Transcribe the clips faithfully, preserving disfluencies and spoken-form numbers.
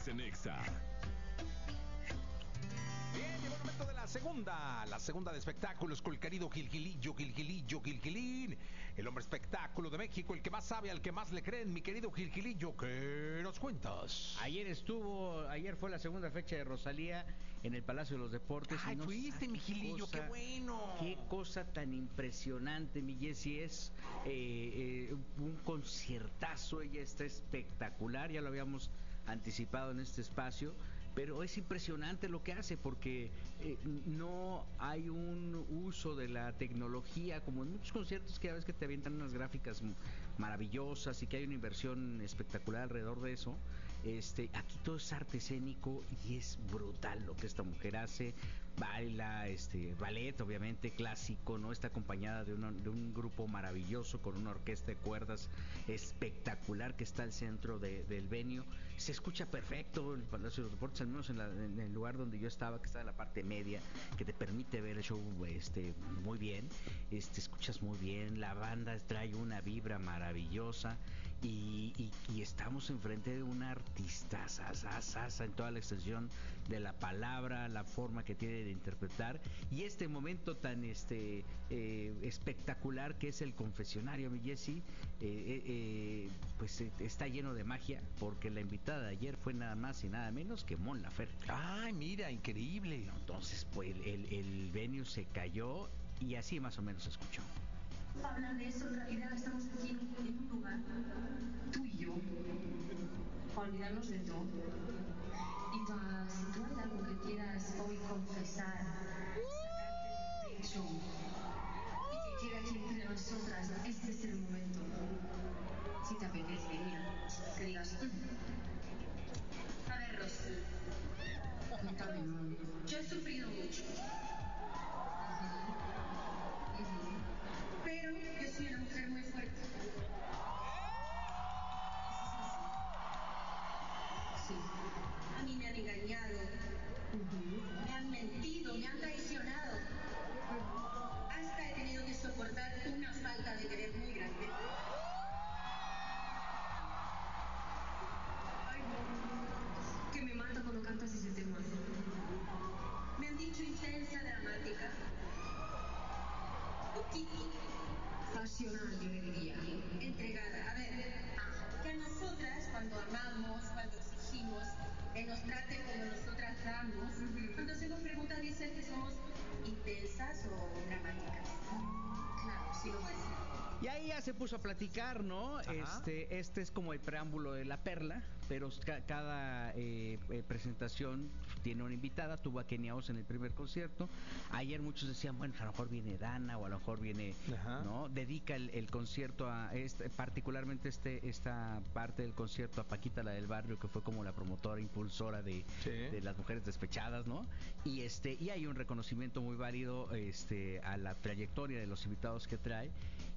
Estás en Exa. Bien, llegó el momento de la segunda, la segunda de espectáculos con el querido Gilgilillo, Gilgilillo, Gilgilín, el hombre espectáculo de México, el que más sabe, al que más le creen, mi querido Gilgilillo, ¿qué nos cuentas? Ayer estuvo, ayer fue la segunda fecha de Rosalía en el Palacio de los Deportes. Ay, y no fuiste, mi Gilillo, qué bueno. Qué cosa tan impresionante, mi Jessy, es eh, eh, un conciertazo, ella está espectacular, ya lo habíamos anticipado en este espacio. Pero es impresionante lo que hace porque eh, no hay un uso de la tecnología como en muchos conciertos que a veces que te avientan unas gráficas maravillosas y que hay una inversión espectacular alrededor de eso. Este, aquí todo es arte escénico y es brutal lo que esta mujer hace. Baila, este, ballet, obviamente clásico, ¿no? Está acompañada de, una, de un grupo maravilloso con una orquesta de cuerdas espectacular que está al centro de, del venue. Se escucha perfecto el Palacio de los Deportes, al menos en, la, en el lugar donde yo estaba, que está en la parte media, que te permite ver el show este, muy bien. Este, escuchas muy bien, la banda trae una vibra maravillosa. Y, y, y estamos enfrente de una artista sasasasa en toda la extensión de la palabra, la forma que tiene de interpretar y este momento tan este eh, espectacular que es el confesionario, mi Jessy, eh, eh, eh, pues eh, está lleno de magia porque la invitada de ayer fue nada más y nada menos que Mon Laferte. Ay, mira, increíble. Entonces pues el, el venue se cayó y así más o menos se escuchó. Hablan de eso, en realidad estamos aquí en un, en un lugar, tú y yo, para olvidarnos de todo y para si tú hay algo que quieras hoy confesar, sacarte del pecho y que quede aquí entre nosotras, este es el momento. Si te apetece, mira, que digas, mm. A ver, Rosy, cuéntame, yo he sufrido mucho. Pero yo soy una mujer muy fuerte. Sí. A mí me han engañado. Uh-huh. Me han mentido, me han traicionado. Uh-huh. Hasta he tenido que soportar una falta de querer muy grande. Ay, no. Que me mata cuando cantas ese tema. Me han dicho intensa, dramática. Poquito. Pasional, yo le diría. Entregada. A ver, que a nosotras, cuando amamos, cuando exigimos, que nos traten como nosotras damos, uh-huh. Cuando hacemos preguntas dicen que somos intensas o dramáticas. Claro, sí lo puede ser. Y ahí ya se puso a platicar, ¿no? Ajá. Este este es como el preámbulo de La Perla, pero ca- cada eh, eh, presentación tiene una invitada. Tuvo a Kenia Oz en el primer concierto. Ayer muchos decían, bueno, a lo mejor viene Dana o a lo mejor viene, ajá. ¿no? Dedica el, el concierto a, este, particularmente este esta parte del concierto a Paquita, la del barrio, que fue como la promotora, impulsora de, sí. de las mujeres despechadas, ¿no? Y este y hay un reconocimiento muy válido este a la trayectoria de los invitados que trae.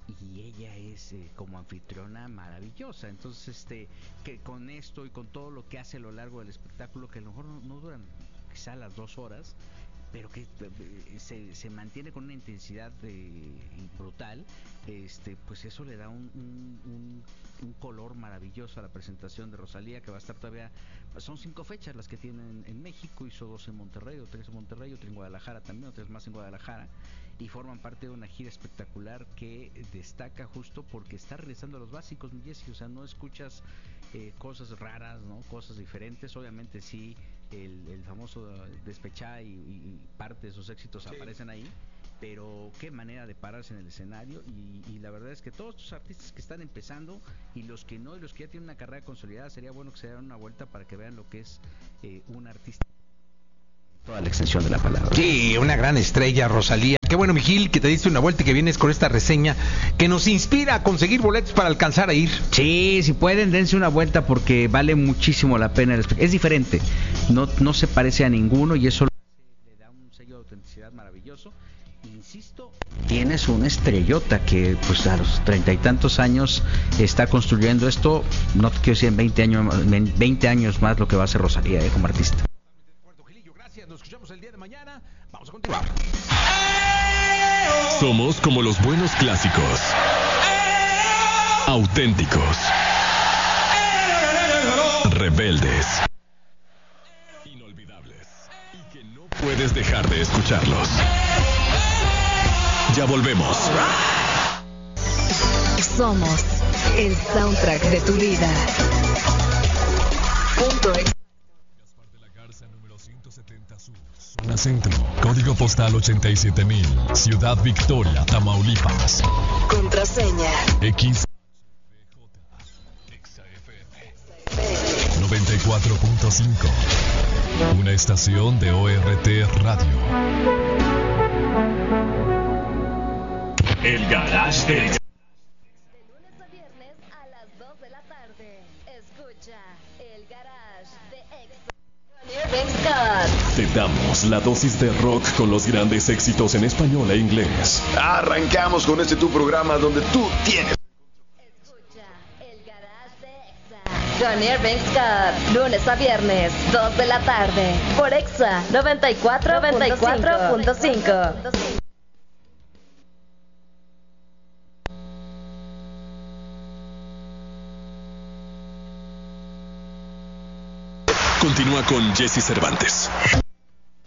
Y ella es eh, como anfitriona maravillosa. Entonces este que con esto y con todo lo que hace a lo largo del espectáculo, que a lo mejor no, no duran quizá las dos horas, pero que eh, se, se mantiene con una intensidad eh, brutal, este pues eso le da un, un, un, un color maravilloso a la presentación de Rosalía, que va a estar todavía, son cinco fechas las que tienen en México, hizo dos en Monterrey, o tres en Monterrey, otra en Guadalajara también, otras más en Guadalajara, y forman parte de una gira espectacular que destaca justo porque está regresando a los básicos, mi Jessy, o sea, no escuchas eh, cosas raras, ¿no? Cosas diferentes, obviamente sí, el, el famoso Despechá y, y parte de sus éxitos sí. aparecen ahí, pero qué manera de pararse en el escenario y, y la verdad es que todos estos artistas que están empezando y los que no y los que ya tienen una carrera consolidada, sería bueno que se den una vuelta para que vean lo que es eh, un artista. Toda la extensión de la palabra. Sí, una gran estrella, Rosalía. Qué bueno, Miguel, que te diste una vuelta y que vienes con esta reseña que nos inspira a conseguir boletos para alcanzar a ir. Sí, si pueden, dense una vuelta porque vale muchísimo la pena. Es diferente, no, no se parece a ninguno y eso le da un sello de autenticidad maravilloso. Insisto, tienes una estrellota que pues a los treinta y tantos años está construyendo esto. No te quiero decir en veinte años, en veinte años más lo que va a hacer Rosalía eh, como artista. Nos escuchamos el día de mañana. Vamos a continuar. Somos como los buenos clásicos. Auténticos. Rebeldes. puedes dejar de escucharlos. Ya volvemos. Somos el soundtrack de tu vida. Punto ex. Gaspar de la Garza, número ciento setenta Sur, zona centro, código postal ochenta y siete mil, Ciudad Victoria, Tamaulipas. Contraseña. X noventa y cuatro punto cinco. Una estación de O R T Radio. El Garage del... De lunes a viernes a las dos de la tarde. Escucha El Garage de Exa. Te damos la dosis de rock con los grandes éxitos en español e inglés. Arrancamos con este tu programa donde tú tienes. Escucha El Garage de Exa. Con Irving Scott. Lunes a viernes, dos de la tarde. Por Exa noventa y cuatro punto cinco. Continúa con Jesse Cervantes.